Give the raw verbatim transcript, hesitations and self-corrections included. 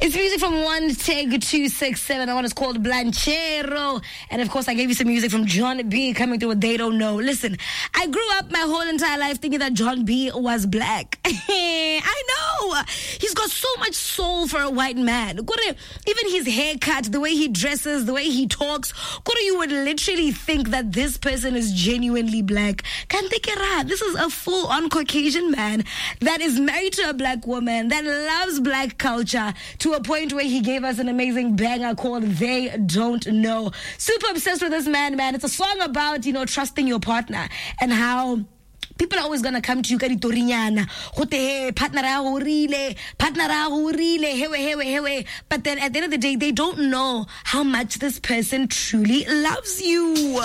It's music from one take two six seven. That one is called Blanchero. And of course, I gave you some music from John B coming through with They Don't Know. Listen, I grew up my whole entire life thinking that John B was black. I know. He's got so much soul for a white man. Even his haircut, the way he dresses, the way he talks, you would literally think that this person is genuinely black. This is a full-on Caucasian man that is married to a black woman, that loves black culture, to a point where he gave us an amazing banger called They Don't Know. Super obsessed with this man, man. It's a song about, you know, trusting your partner and how people are always going to come to you, karitorinyana, partner ahurile, partner ahurile, hewe, hewe, hewe. But then at the end of the day, they don't know how much this person truly loves you.